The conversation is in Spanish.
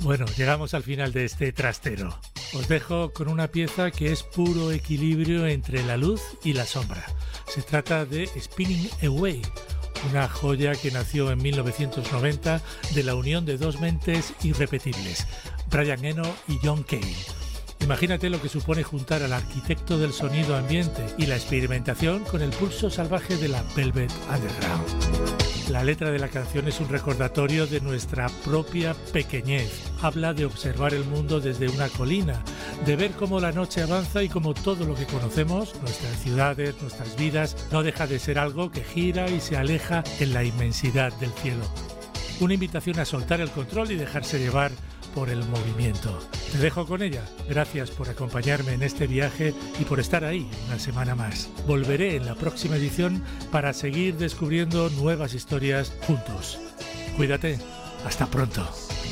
Bueno, llegamos al final de este trastero. Os dejo con una pieza que es puro equilibrio entre la luz y la sombra. Se trata de Spinning Away, una joya que nació en 1990 de la unión de dos mentes irrepetibles, Brian Eno y John Cale. Imagínate lo que supone juntar al arquitecto del sonido ambiente y la experimentación con el pulso salvaje de la Velvet Underground. La letra de la canción es un recordatorio de nuestra propia pequeñez. Habla de observar el mundo desde una colina, de ver cómo la noche avanza y cómo todo lo que conocemos, nuestras ciudades, nuestras vidas, no deja de ser algo que gira y se aleja en la inmensidad del cielo. Una invitación a soltar el control y dejarse llevar por el movimiento. Te dejo con ella. Gracias por acompañarme en este viaje y por estar ahí una semana más. Volveré en la próxima edición para seguir descubriendo nuevas historias juntos. Cuídate. Hasta pronto.